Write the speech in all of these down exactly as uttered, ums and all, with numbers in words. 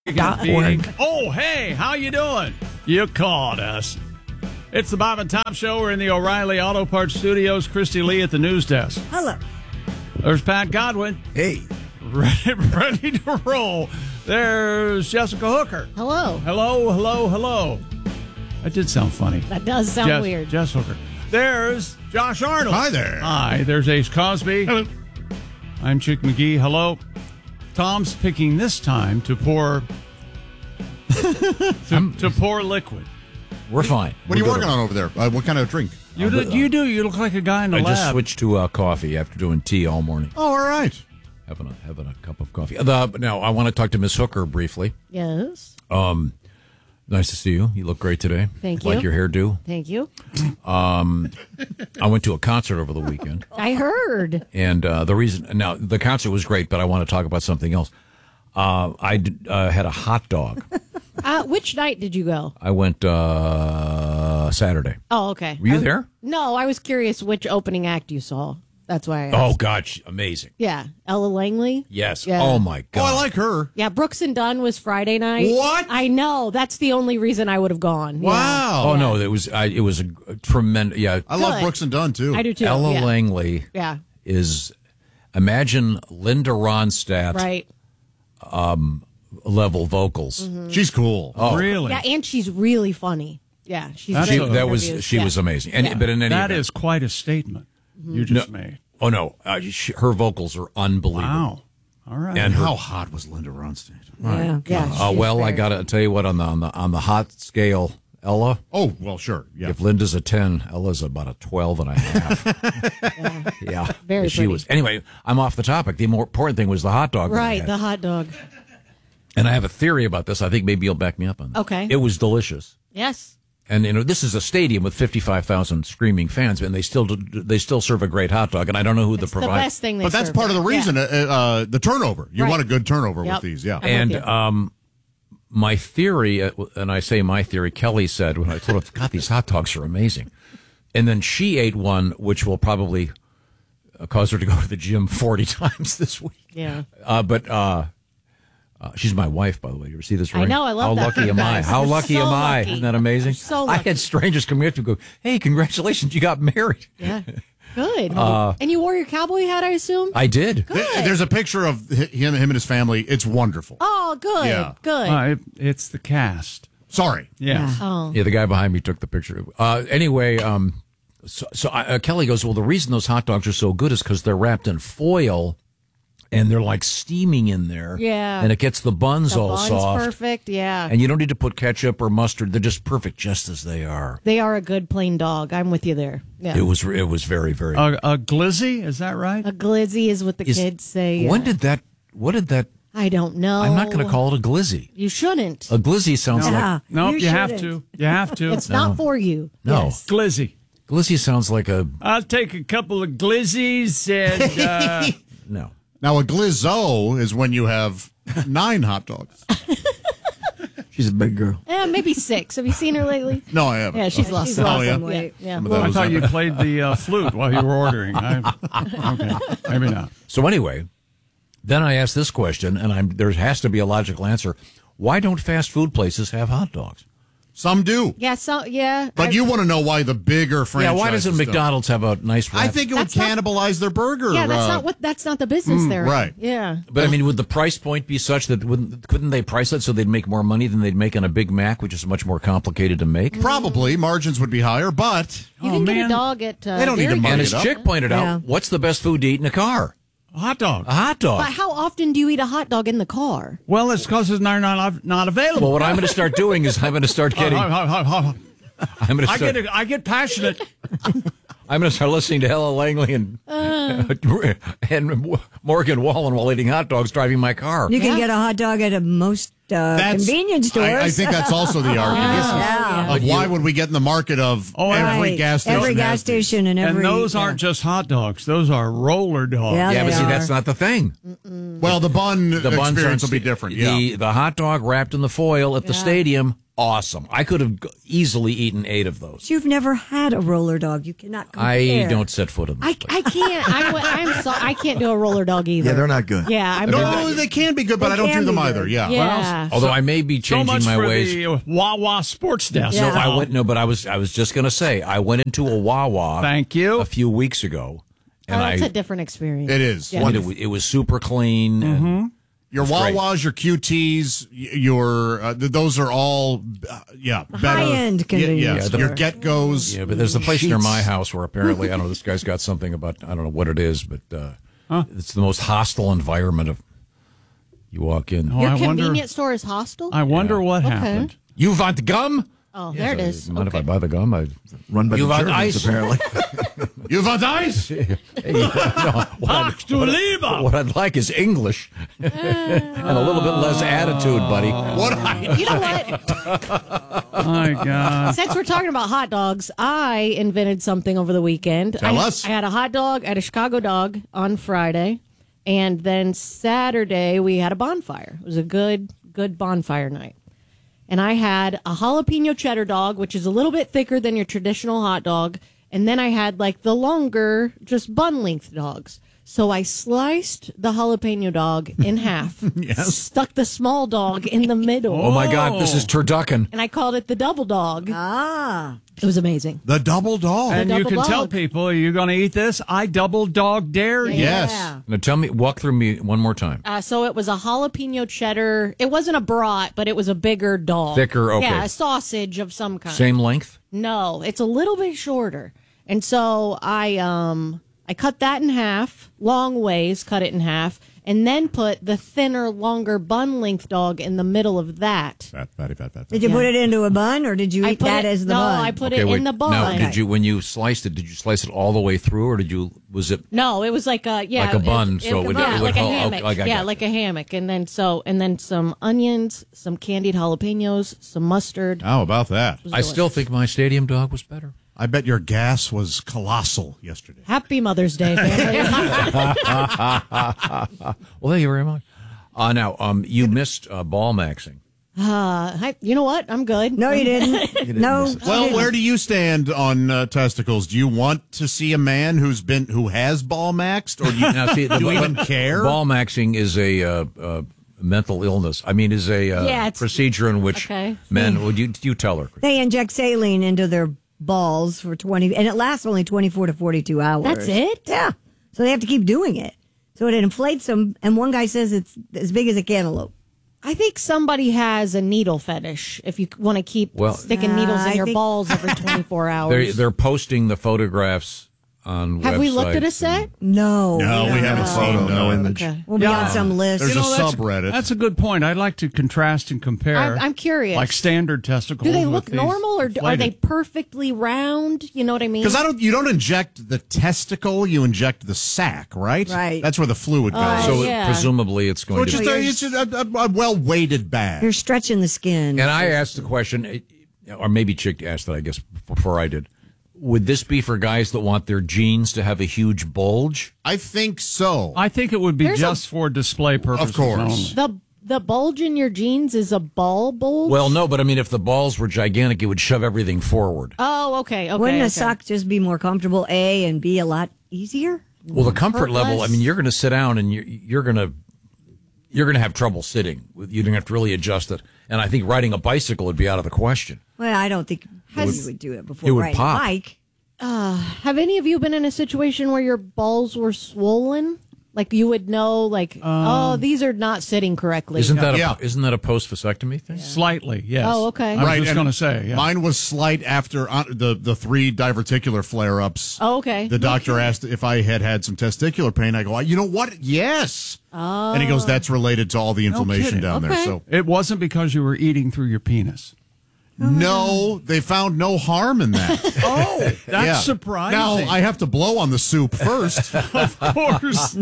Oh, hey, how you doing? You called us. It's the Bob and Tom Show. We're in the O'Reilly Auto Parts Studios. Christy Lee at the news desk. Hello. There's Pat Godwin. Hey. Ready, ready to roll. There's Jessica Hooker. Hello. Hello, hello, hello. That did sound funny. That does sound Jess, weird. Jess Hooker. There's Josh Arnold. Hi there. Hi. There's Ace Cosby. Hello. I'm Chick McGee. Hello. Tom's picking this time to pour to, to pour liquid. We're fine. What are you working on over there? Uh, what kind of drink? You do, you do. You look like a guy in the I lab. just switched to uh, coffee after doing tea all morning. Oh, all right. Having a having a cup of coffee. The, now I want to talk to Miss Hooker briefly. Yes. Um, nice to see you. You look great today. Thank Like you. your hairdo. Thank you. Um, I went to a concert over the weekend, I heard. and uh, the reason now the concert was great, but I want to talk about something else. Uh, I d- uh, had a hot dog. Uh, which night did you go? I went uh, Saturday. Oh, okay. Were you I was- there? No, I was curious which opening act you saw. That's why I asked. Oh God, she- amazing. Yeah. Ella Langley? Yes. Yeah. Oh my Oh, God. I like her. Yeah, Brooks and Dunn was Friday night. What? I know. That's the only reason I would have gone. Yeah. Wow. Oh no, it was I, it was a, a tremendous. Yeah, I love Good. Brooks and Dunn, too. I do too. Ella yeah. Langley Yeah. is imagine Linda Ronstadt Right. level vocals. Mm-hmm. She's cool. Oh, Really? Yeah, and she's really funny. Yeah, she's That's She, great in that was interviews. she Yeah. was amazing. And Yeah. but in any That event, is quite a statement you just made. oh no, uh, she, her vocals are unbelievable. Wow. All right. And her, How hot was Linda Ronstadt? Yeah, yeah. uh, she's well, I very- got to tell you what on the on the on the hot scale, Ella. Oh, well, sure. Yeah. If Linda's a ten, Ella's about a twelve and a half. yeah, Very she pretty. was. Anyway, I'm off the topic. The more important thing was the hot dog. that I Right, had. the hot dog. And I have a theory about this. I think maybe you'll back me up on this. Okay. It was delicious. Yes. And you know, this is a stadium with fifty-five thousand screaming fans, and they still they still serve a great hot dog. And I don't know who It's the the provider. best thing they But that's serve. part of the Yeah. reason, uh, uh, the turnover. You Right. want a good turnover Yep. with these, yeah. I'm with And you. um, my theory, uh, and I say my theory, Kelly said when I told her, God, these hot dogs are amazing. And then she ate one, which will probably uh, cause her to go to the gym forty times this week. Yeah. Uh, but uh, uh, she's my wife, by the way. You ever see this I ring? know, I love How that lucky for you am I? guys. How You're lucky so am I? lucky. Isn't that amazing? You're so I lucky. had strangers come here to go, hey, congratulations, you got married. Yeah. Good. Uh, and you wore your cowboy hat, I assume? I did. Good. Th- There's a picture of hi- him, him and his family. It's wonderful. Oh, good. Yeah. Good. Uh, it, it's the cast. Sorry. Yes. Oh. Yeah, the guy behind me took the picture. Uh, anyway, um, so, so uh, Kelly goes, well, the reason those hot dogs are so good is because they're wrapped in foil and they're like steaming in there. Yeah. And it gets the buns The all bun's soft. perfect, yeah. And you don't need to put ketchup or mustard. They're just perfect just as they are. They are a good plain dog. I'm with you there. Yeah. It was it was very, very A, a glizzy, is that right? A glizzy is what the Is- kids say. When yeah. did that, what did that, I don't know. I'm not going to call it a glizzy. You shouldn't. A glizzy sounds Yeah. like, No, you, You have shouldn't. to. You have to. It's not for you. No. Yes. glizzy. glizzy sounds like a, I'll take a couple of glizzies and uh, no. Now, a glizzo is when you have nine hot dogs. She's a big girl. Yeah, maybe six. Have you seen her lately? No, I haven't. Yeah, she's lost She's some lost yeah? some Yeah, weight. yeah. Some of I those, thought uh, you played the uh, flute while you were ordering. I, okay, maybe not. So anyway, then I asked this question, and I'm, there has to be a logical answer. Why don't fast food places have hot dogs? Some do. Yeah, so yeah. But I- you want to know why the bigger Yeah, franchises why doesn't don't. McDonald's have a nice wrap? I think it would That's not- cannibalize their burger. Yeah, that's uh, not what. That's not the business there. right. Yeah. But I mean, would the price point be such that wouldn't, couldn't they price it so they'd make more money than they'd make on a Big Mac, which is much more complicated to make? Probably margins would be higher, but You Oh, can get man. a dog at. Uh, They don't need Dairy to Queen. And Mark as it up. Chick pointed Yeah. out, what's the best food to eat in a car? Hot dog. A hot dog. But how often do you eat a hot dog in the car? Well, it's because it's not, not, not available. Well, what I'm going to start doing is I'm going to start getting. Oh, oh, oh, oh. I'm going to I start. get I get passionate. I'm going to start listening to Ella Langley and and Morgan Wallen while eating hot dogs driving my car. You can Yeah. get a hot dog at a most uh, that's convenience stores. I, I think that's also the argument Yeah. of why would we get in the market of Oh, every Right. gas station? Every gas has these. station and every. and those yeah. aren't just hot dogs; those are roller dogs. Yeah, Yeah, but they see, are. that's not the thing. Well, the bun The buns experience aren't- will be different. The, Yeah. the hot dog wrapped in the foil at the Yeah. stadium, awesome. I could have g- easily eaten eight of those. You've never had a roller dog. You cannot compare. I don't set foot in them. I, I can't. I'm, I'm so, I can't do a roller dog either. Yeah, they're not good. Yeah, I'm No, they can be good, but They I don't can do them be either. good. Yeah. Yeah. Well, Yeah. Although I may be So changing much my for ways. the uh, Wawa Sports Desk. Yeah. No, I went. No, but I was. I was just going to say I went into a Wawa. Thank you. A few weeks ago, Oh, and that's I. a different experience. It is. Yeah. and it, wa- it was super clean. And Your It's great. Wawas, your Q Ts, y- your uh, th- those are all uh, yeah better. high-end Yeah, convenience yeah, store. your Get Goes. yeah, but there's a place near Sheets. my house where apparently I don't know this guy's got something about I don't know what it is, but uh, it's the most hostile environment of. You walk in. Oh, Your I wonder- convenience store is hostile? I wonder what Okay. happened. You want gum? oh, there it is. Mind Okay. if I buy the gum? I Run by You the want Germans, ice? apparently. You want ice? Hey, no, what, I'd, Ach du what, lieber. what I'd like is English and a little bit less attitude, buddy. What? I, You know what? My God. Since we're talking about hot dogs, I invented something over the weekend. Tell I, us. I had a hot dog, I had a Chicago dog on Friday, and then Saturday we had a bonfire. It was a good, good bonfire night. And I had a jalapeno cheddar dog, which is a little bit thicker than your traditional hot dog. And then I had like the longer, just bun length dogs. So I sliced the jalapeno dog in half, stuck the small dog in the middle, Oh my God, this is turducken. and I called it the double dog. Ah. It was amazing. the double dog. And you double can dog. tell people, are you going to eat this? I double dog dare you. Yes. Yeah. Now tell me, walk through me one more time. Uh, so it was a jalapeno cheddar. It wasn't a brat, but it was a bigger dog. Thicker, okay. Yeah, a sausage of some kind. Same length? No, it's a little bit shorter. And so I um I cut that in half, long ways, cut it in half, and then put the thinner, longer bun length dog in the middle of that. Fat, fatty, fat, fat, fat. Did you Yeah. put it into a bun, or did you I eat put that it, as the no, bun? I put Okay, it wait. in the bun. Now, did you when you sliced it? Did you slice it all the way through, or did you was it? No, it was like a yeah, Like a bun, so it would- yeah, it would like a hold- hammock. okay, I yeah, got like you. a hammock, and then so and then some onions, some candied jalapenos, some mustard. How about that? I still think my stadium dog was better. I bet your gas was colossal yesterday. Happy Mother's Day, family. Well, thank you very much. Uh, now, um, you missed uh, ball maxing. uh, hi, you know what? I'm good. No, you didn't. no. Well, where do you stand on uh, testicles? Do you want to see a man who's been who has ball maxed, or do you, Now, see, the do you ball- even care? Ball maxing is a uh, uh, mental illness. I mean, is a uh, Yeah, it's- procedure in which Okay. men. Would you you tell her? They inject saline into their balls for twenty, and it lasts only twenty-four to forty-two hours. That's it? Yeah. So they have to keep doing it. So it inflates them, and one guy says it's as big as a cantaloupe. I think somebody has a needle fetish. If you want to keep Well- sticking needles Uh, in I your think- balls every twenty-four They're hours. they're posting the photographs on. Have we looked at a websites set? No. no, we haven't Photo, seen no uh, image. Okay. We'll be Yeah. on some list. There's a that's, subreddit. That's a good point. I'd like to contrast and compare. I'm, I'm curious. Like standard testicles. Do they with look these normal, or do- are they inflated. perfectly round? You know what I mean? Because I don't, you don't inject the testicle, you inject the sack, right? Right. That's where the fluid goes. Oh, So yeah. presumably it's So going it's to. just, a, it's just a, a, a well-weighted bag. You're stretching the skin. And I asked the question, or maybe Chick asked it, I guess, before I did. Would this be for guys that want their jeans to have a huge bulge? I think so. I think it would be There's a- just for display purposes. Of course. only. the the bulge in your jeans is a ball bulge. Well, no, but I mean, if the balls were gigantic, it would shove everything forward. Oh, okay. Okay. Wouldn't a okay. sock just be more comfortable, A, and B, a lot easier? Well, the comfort Hurt level, less. I mean, you're going to sit down and you're, you're going to you're going to have trouble sitting. You're going to have to really adjust it. And I think riding a bicycle would be out of the question. Well, I don't think Has- you would do it before it would riding pop. a bike. Have any of you been in a situation where your balls were swollen? Like you would know, like, oh, these are not sitting correctly. Isn't that a, Yeah. isn't that a post vasectomy thing? Slightly, yes. Oh, okay. I was Right, just and going to say, yeah. Mine was slight after uh, the the three diverticular flare-ups. Oh, okay. The doctor asked if I had had some testicular pain. I go, you know what? Yes. Oh. And he goes, that's related to all the inflammation kidding. down there. Okay. So It wasn't because you were eating through your penis. no, they found no harm in that. Oh, that's Yeah. surprising. Now I have to blow on the soup first. Of course.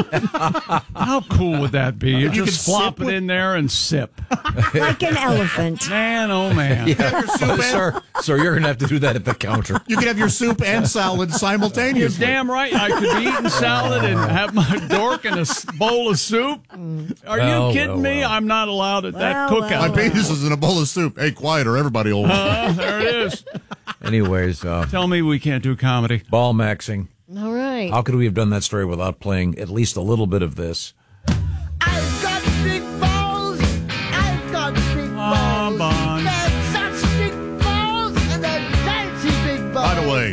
How cool would that be? You, You just can flop sip it with- in there and sip. Like an elephant. Man, oh man. Oh, sir, sir, you're going to have to do that at the counter. You can have your soup and salad You're simultaneously. damn right. I could be eating salad and have my dork in a s- bowl of soup. Are Well, you kidding well, me? well. I'm not allowed at that Well, cookout. My penis is in a bowl of soup. Hey, quiet or everybody will. Uh, there it is. Anyways, uh, Tell me we can't do comedy. ball maxing. All right. How could we have done that story without playing at least a little bit of this? I've got big balls. I've shortly.